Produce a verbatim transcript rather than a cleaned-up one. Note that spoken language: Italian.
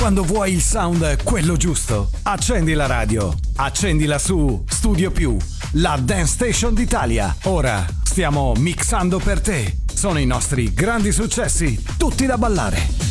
Quando vuoi il sound quello giusto, accendi la radio, accendila su Studio Più, la Dance Station d'Italia. Ora stiamo mixando per te. Sono i nostri grandi successi, tutti da ballare.